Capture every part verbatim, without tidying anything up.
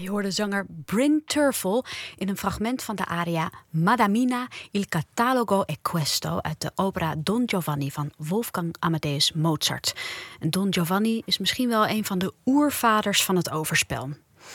Je hoorde zanger Bryn Terfel in een fragment van de aria Madamina il catalogo è questo uit de opera Don Giovanni van Wolfgang Amadeus Mozart. En Don Giovanni is misschien wel een van de oervaders van het overspel.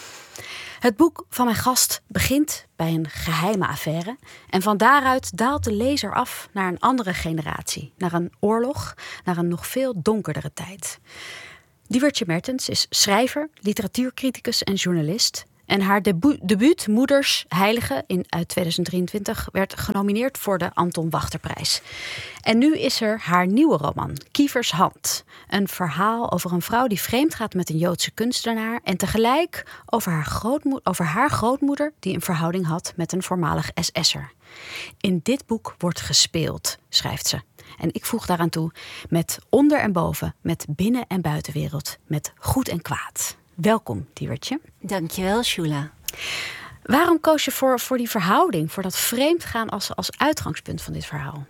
Het boek van mijn gast begint bij een geheime affaire en van daaruit daalt de lezer af naar een andere generatie, naar een oorlog, naar een nog veel donkerdere tijd. Diewertje Mertens is schrijver, literatuurcriticus en journalist. En haar debu- debuut Moeders Heilige in, uit tweeduizend drieëntwintig werd genomineerd voor de Anton Wachterprijs. En nu is er haar nieuwe roman, Kievers Hand. Een verhaal over een vrouw die vreemd gaat met een Joodse kunstenaar en tegelijk over haar, grootmo- over haar grootmoeder die een verhouding had met een voormalig S S'er. In dit boek wordt gespeeld, schrijft ze. En ik voeg daaraan toe met onder en boven, met binnen- en buitenwereld, met goed en kwaad. Welkom, Diewertje. Dankjewel, Shula. Waarom koos je voor, voor die verhouding, voor dat vreemdgaan als, als uitgangspunt van dit verhaal?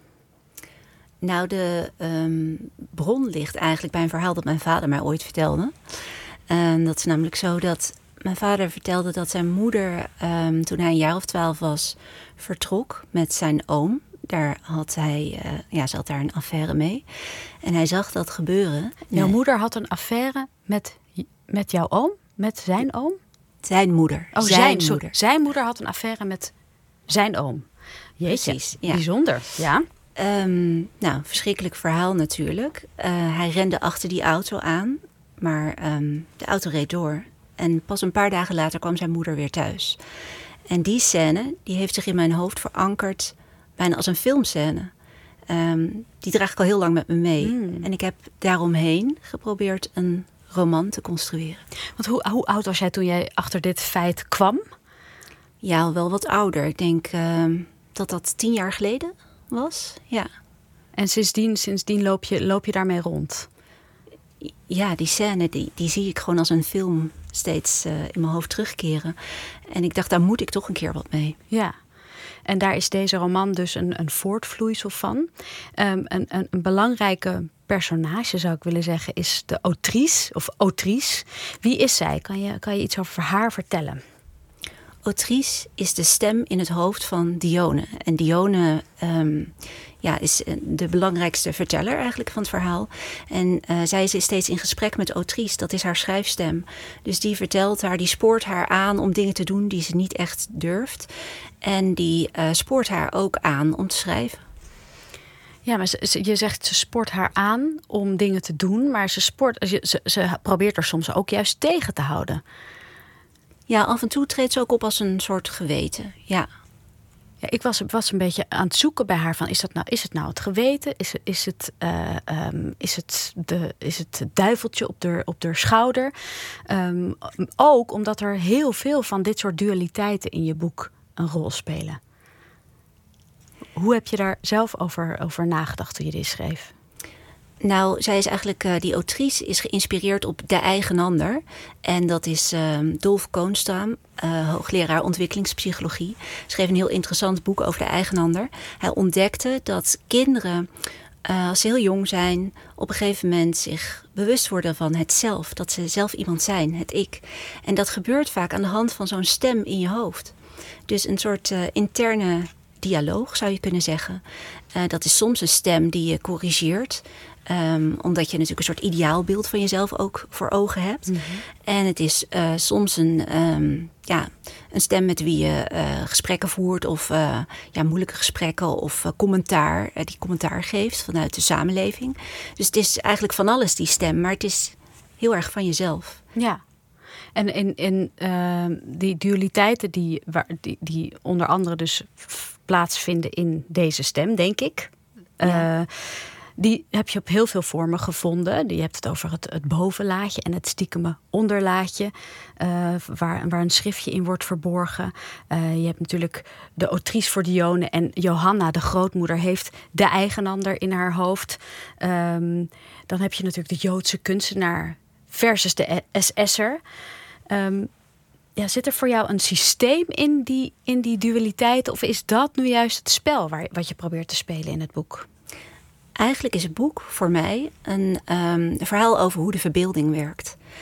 Nou, de um, bron ligt eigenlijk bij een verhaal dat mijn vader mij ooit vertelde. En dat is namelijk zo dat mijn vader vertelde dat zijn moeder, um, toen hij een jaar of twaalf was, vertrok met zijn oom. Daar had hij, uh, ja, ze had daar een affaire mee. En hij zag dat gebeuren. Jouw nee. moeder had een affaire met, met jouw oom? Met zijn oom? Zijn moeder. Oh, zijn, zijn moeder. Sorry. Zijn moeder had een affaire met zijn oom. Jeetje, Precies, ja. Bijzonder. Ja. Um, nou, verschrikkelijk verhaal natuurlijk. Uh, hij rende achter die auto aan, maar um, de auto reed door. En pas een paar dagen later kwam zijn moeder weer thuis. En die scène, die heeft zich in mijn hoofd verankerd, bijna als een filmscène. Um, die draag ik al heel lang met me mee. Mm. En ik heb daaromheen geprobeerd een roman te construeren. Want hoe, hoe oud was jij toen jij achter dit feit kwam? Ja, al wel wat ouder. Ik denk uh, dat dat tien jaar geleden was. Ja. En sindsdien, sindsdien loop, je, loop je daarmee rond? Ja, die scène die, die zie ik gewoon als een film steeds uh, in mijn hoofd terugkeren. En ik dacht, daar moet ik toch een keer wat mee. Ja. En daar is deze roman dus een, een voortvloeisel van. Um, een, een, een belangrijke personage, zou ik willen zeggen, is de autrice of autrice. Wie is zij? Kan je, kan je iets over haar vertellen? Autrice is de stem in het hoofd van Dione. En Dione um, ja, is de belangrijkste verteller eigenlijk van het verhaal. En uh, zij is steeds in gesprek met Autrice, dat is haar schrijfstem. Dus die vertelt haar, die spoort haar aan om dingen te doen die ze niet echt durft. En die uh, spoort haar ook aan om te schrijven. Ja, maar ze, je zegt ze spoort haar aan om dingen te doen, maar ze, spoort, ze, ze, ze probeert er soms ook juist tegen te houden. Ja, af en toe treedt ze ook op als een soort geweten, ja. Ja, ik was, was een beetje aan het zoeken bij haar van, is, dat nou, is het nou het geweten? Is, is, het, uh, um, is, het, de, is het duiveltje op de, op de schouder? Um, ook omdat er heel veel van dit soort dualiteiten in je boek een rol spelen. Hoe heb je daar zelf over, over nagedacht toen je dit schreef? Nou, zij is eigenlijk, uh, die autrice is geïnspireerd op De Eigenander. En dat is uh, Dolf Koonstam, uh, hoogleraar ontwikkelingspsychologie. Schreef een heel interessant boek over de eigenander. Hij ontdekte dat kinderen, uh, als ze heel jong zijn, op een gegeven moment zich bewust worden van het zelf. Dat ze zelf iemand zijn, het ik. En dat gebeurt vaak aan de hand van zo'n stem in je hoofd. Dus een soort uh, interne dialoog, zou je kunnen zeggen. Uh, dat is soms een stem die je corrigeert. Um, omdat je natuurlijk een soort ideaalbeeld van jezelf ook voor ogen hebt. Mm-hmm. En het is uh, soms een, um, ja, een stem met wie je uh, gesprekken voert. Of uh, ja, moeilijke gesprekken of uh, commentaar. Uh, die commentaar geeft vanuit de samenleving. Dus het is eigenlijk van alles die stem. Maar het is heel erg van jezelf. Ja. En in, in uh, die dualiteiten die, waar, die, die onder andere dus plaatsvinden in deze stem, denk ik. Ja. Uh, Die heb je op heel veel vormen gevonden. Je hebt het over het, het bovenlaadje en het stiekeme onderlaadje. Uh, waar, waar een schriftje in wordt verborgen. Uh, je hebt natuurlijk de autrice voor Dione. En Johanna, de grootmoeder, heeft de eigenander in haar hoofd. Um, dan heb je natuurlijk de Joodse kunstenaar versus de S S'er. Um, ja, zit er voor jou een systeem in die, in die dualiteit? Of is dat nu juist het spel waar, wat je probeert te spelen in het boek? Eigenlijk is het boek voor mij een, um, een verhaal over hoe de verbeelding werkt.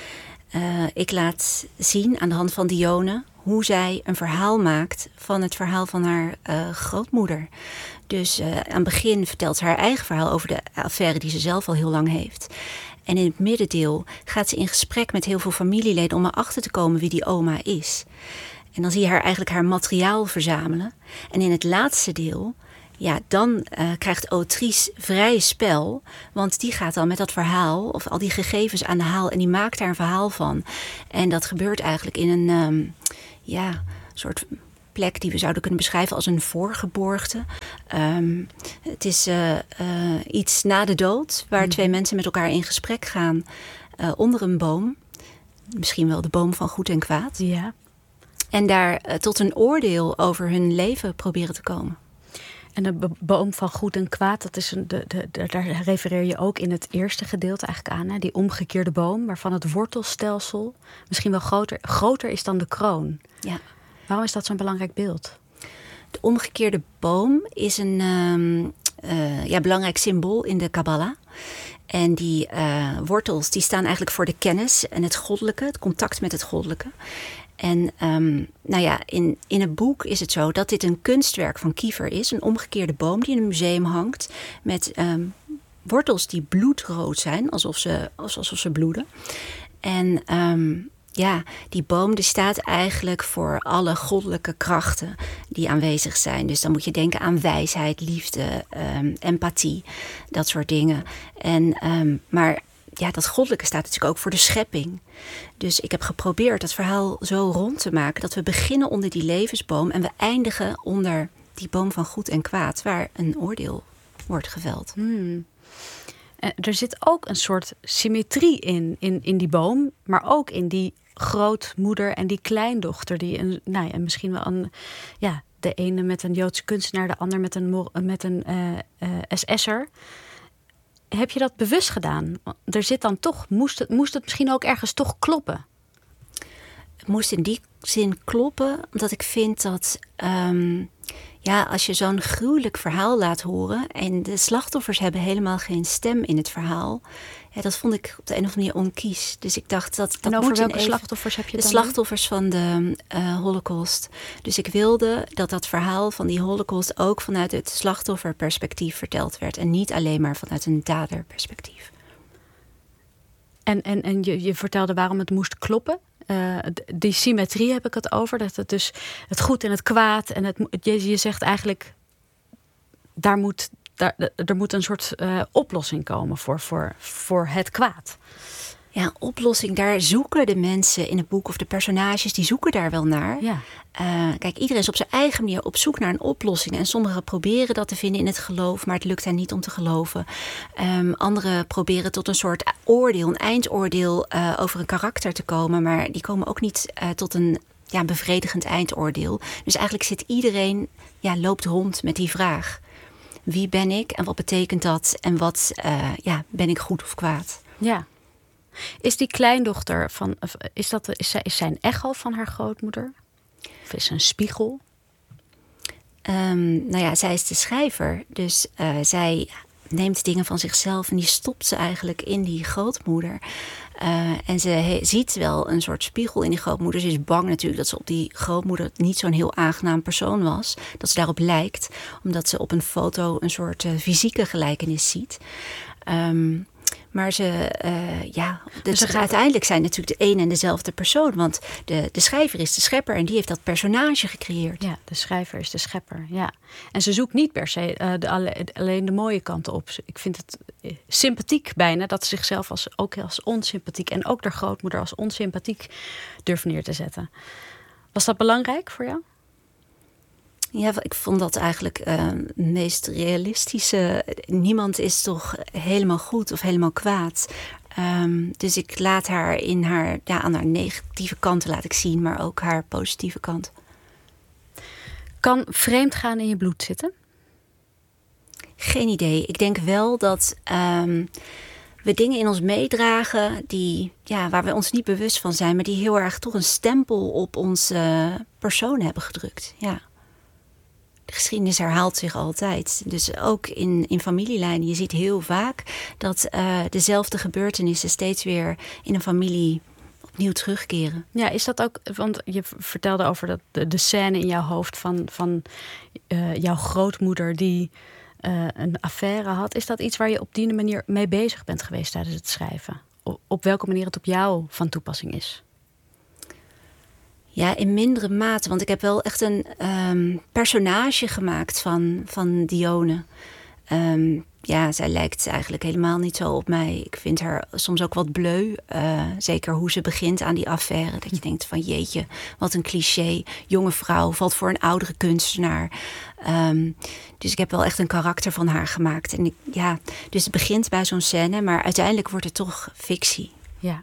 Uh, ik laat zien aan de hand van Dione hoe zij een verhaal maakt van het verhaal van haar uh, grootmoeder. Dus uh, aan het begin vertelt ze haar eigen verhaal over de affaire die ze zelf al heel lang heeft. En in het middendeel gaat ze in gesprek met heel veel familieleden om erachter te komen wie die oma is. En dan zie je haar eigenlijk haar materiaal verzamelen. En in het laatste deel, ja, dan uh, krijgt Autrice vrij spel. Want die gaat dan met dat verhaal, of al die gegevens aan de haal, en die maakt daar een verhaal van. En dat gebeurt eigenlijk in een um, ja, soort plek die we zouden kunnen beschrijven als een voorgeborgte. Um, het is uh, uh, iets na de dood, waar mm. twee mensen met elkaar in gesprek gaan uh, onder een boom. Misschien wel de boom van goed en kwaad. Ja. En daar uh, tot een oordeel over hun leven proberen te komen. En de be- boom van goed en kwaad, dat is een, de, de, de, daar refereer je ook in het eerste gedeelte eigenlijk aan. Hè? Die omgekeerde boom, waarvan het wortelstelsel misschien wel groter, groter is dan de kroon. Ja. Waarom is dat zo'n belangrijk beeld? De omgekeerde boom is een um, uh, ja, belangrijk symbool in de Kabbala. En die uh, wortels die staan eigenlijk voor de kennis en het goddelijke, het contact met het goddelijke. En um, nou ja, in, in het boek is het zo dat dit een kunstwerk van Kiefer is. Een omgekeerde boom die in een museum hangt. Met um, wortels die bloedrood zijn, alsof ze, alsof ze bloeden. En um, ja, die boom die staat eigenlijk voor alle goddelijke krachten die aanwezig zijn. Dus dan moet je denken aan wijsheid, liefde, um, empathie, dat soort dingen. En, um, maar ja, dat goddelijke staat natuurlijk ook voor de schepping. Dus ik heb geprobeerd dat verhaal zo rond te maken dat we beginnen onder die levensboom en we eindigen onder die boom van goed en kwaad, waar een oordeel wordt geveld. Hmm. Er zit ook een soort symmetrie in, in, in die boom, maar ook in die grootmoeder en die kleindochter, die een, nou ja, misschien wel een, ja, de ene met een Joodse kunstenaar, de ander met een, met een uh, uh, S S'er. Heb je dat bewust gedaan? Er zit dan toch, moest het, moest het misschien ook ergens toch kloppen? Het moest in die zin kloppen, omdat ik vind dat um, ja, als je zo'n gruwelijk verhaal laat horen en de slachtoffers hebben helemaal geen stem in het verhaal, ja, dat vond ik op de een of andere manier onkies. Dus ik dacht dat dat en over moet welke even, slachtoffers heb je het de dan? slachtoffers van de uh, Holocaust. Dus ik wilde dat dat verhaal van die Holocaust ook vanuit het slachtofferperspectief verteld werd en niet alleen maar vanuit een daderperspectief. En, en, en je, je vertelde waarom het moest kloppen. Uh, die symmetrie heb ik het over. Dat het dus het goed en het kwaad. En het, je, je zegt eigenlijk, daar moet, daar, er moet een soort uh, oplossing komen voor, voor, voor het kwaad. Ja, oplossing, daar zoeken de mensen in het boek of de personages, die zoeken daar wel naar. Ja. Uh, kijk, iedereen is op zijn eigen manier op zoek naar een oplossing. En sommigen proberen dat te vinden in het geloof, maar het lukt hen niet om te geloven. Um, anderen proberen tot een soort oordeel, een eindoordeel uh, over een karakter te komen, maar die komen ook niet uh, tot een ja, bevredigend eindoordeel. Dus eigenlijk zit iedereen, ja, loopt rond met die vraag. Wie ben ik en wat betekent dat? En wat, uh, ja, ben ik goed of kwaad? Ja. Is die kleindochter van, is dat, is zij, is zij een echo van haar grootmoeder? Of is ze een spiegel? Um, nou ja, zij is de schrijver. Dus uh, zij neemt dingen van zichzelf en die stopt ze eigenlijk in die grootmoeder. Uh, en ze he, ziet wel een soort spiegel in die grootmoeder. Ze is bang natuurlijk dat ze op die grootmoeder niet zo'n heel aangenaam persoon was. Dat ze daarop lijkt, omdat ze op een foto een soort uh, fysieke gelijkenis ziet. Um, Maar ze, uh, ja, de, ze gaat... uiteindelijk zijn natuurlijk de een en dezelfde persoon. Want de, de schrijver is de schepper en die heeft dat personage gecreëerd. Ja, de schrijver is de schepper, ja. En ze zoekt niet per se uh, de, alleen, alleen de mooie kanten op. Ik vind het sympathiek bijna dat ze zichzelf als, ook als onsympathiek en ook de grootmoeder als onsympathiek durft neer te zetten. Was dat belangrijk voor jou? Ja, ik vond dat eigenlijk uh, het meest realistische. Niemand is toch helemaal goed of helemaal kwaad. Um, dus ik laat haar in haar, ja, aan haar negatieve kanten laat ik zien, maar ook haar positieve kant. Kan vreemdgaan in je bloed zitten? Geen idee. Ik denk wel dat um, we dingen in ons meedragen die, ja, waar we ons niet bewust van zijn, maar die heel erg toch een stempel op onze persoon hebben gedrukt. Ja. De geschiedenis herhaalt zich altijd. Dus ook in, in familielijnen. Je ziet heel vaak dat uh, dezelfde gebeurtenissen steeds weer in een familie opnieuw terugkeren. Ja, is dat ook, want je vertelde over dat, de, de scène in jouw hoofd van, van uh, jouw grootmoeder die uh, een affaire had. Is dat iets waar je op die manier mee bezig bent geweest tijdens het schrijven? Op, op welke manier het op jou van toepassing is? Ja, in mindere mate. Want ik heb wel echt een um, personage gemaakt van, van Dione. Um, ja, zij lijkt eigenlijk helemaal niet zo op mij. Ik vind haar soms ook wat bleu. Uh, zeker hoe ze begint aan die affaire. Dat je denkt van jeetje, wat een cliché. Jonge vrouw, valt voor een oudere kunstenaar. Um, dus ik heb wel echt een karakter van haar gemaakt. En ik, ja, dus het begint bij zo'n scène, maar uiteindelijk wordt het toch fictie. Ja.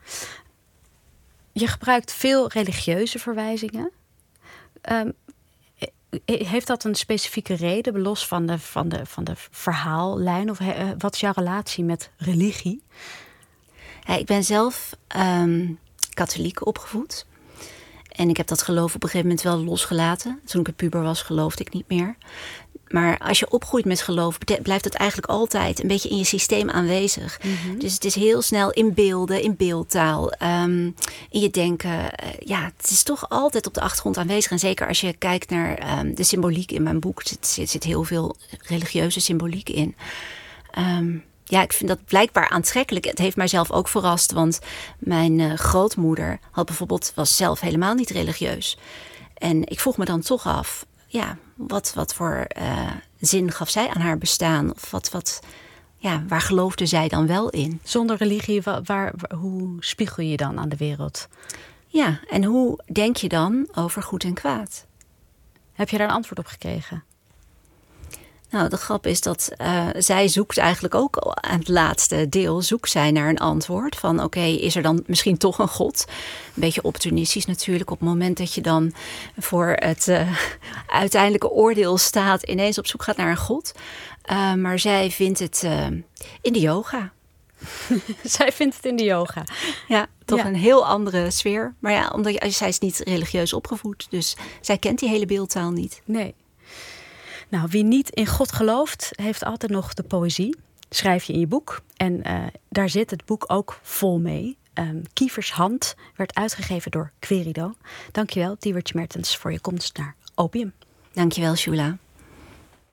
Je gebruikt veel religieuze verwijzingen. Um, heeft dat een specifieke reden, los van de, van de, van de verhaallijn? Of he, wat is jouw relatie met religie? Ja, ik ben zelf um, katholiek opgevoed. En ik heb dat geloof op een gegeven moment wel losgelaten. Toen ik een puber was, geloofde ik niet meer. Maar als je opgroeit met geloof, blijft het eigenlijk altijd een beetje in je systeem aanwezig. Mm-hmm. Dus het is heel snel in beelden, in beeldtaal, um, in je denken. Uh, ja, het is toch altijd op de achtergrond aanwezig. En zeker als je kijkt naar um, de symboliek in mijn boek. Er zit, zit heel veel religieuze symboliek in. Um, ja, ik vind dat blijkbaar aantrekkelijk. Het heeft mijzelf ook verrast, want mijn uh, grootmoeder had bijvoorbeeld, was zelf helemaal niet religieus. En ik vroeg me dan toch af, ja, wat, wat voor uh, zin gaf zij aan haar bestaan? Of wat, wat, ja, waar geloofde zij dan wel in? Zonder religie, waar, waar, hoe spiegel je dan aan de wereld? Ja, en hoe denk je dan over goed en kwaad? Heb je daar een antwoord op gekregen? Nou, de grap is dat uh, zij zoekt eigenlijk ook aan het laatste deel, zoekt zij naar een antwoord van oké, okay, is er dan misschien toch een God? Een beetje opportunistisch natuurlijk. Op het moment dat je dan voor het uh, uiteindelijke oordeel staat, ineens op zoek gaat naar een God. Uh, maar zij vindt het uh, in de yoga. Zij vindt het in de yoga. Ja, toch ja. een heel andere sfeer. Maar ja, omdat je, zij is niet religieus opgevoed, dus zij kent die hele beeldtaal niet. Nee. Nou, wie niet in God gelooft, heeft altijd nog de poëzie. Schrijf je in je boek. En uh, daar zit het boek ook vol mee. Um, Kievers Hand werd uitgegeven door Querido. Dankjewel, Diewertje Mertens, voor je komst naar Opium. Dankjewel, Shula.